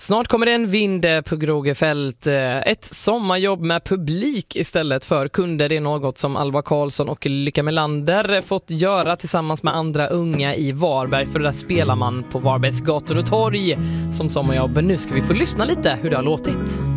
Snart kommer det en vind på Grågefält. Ett sommarjobb med publik istället för kunder är något som Alva Karlsson och Lycka Melander fått göra tillsammans med andra unga i Varberg. För där spelar man på Varbergs gator och torg som sommarjobb. Nu ska vi få lyssna lite hur det har låtit.